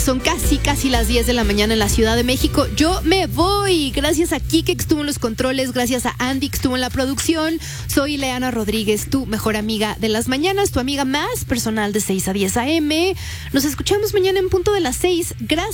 Son casi las 10 de la mañana en la Ciudad de México. Yo me voy. Gracias a Kike que estuvo en los controles, gracias a Andy que estuvo en la producción. Soy Leana Rodríguez, tu mejor amiga de las mañanas, tu amiga más personal de 6 a 10 a.m. Nos escuchamos mañana en punto de las 6. Gracias.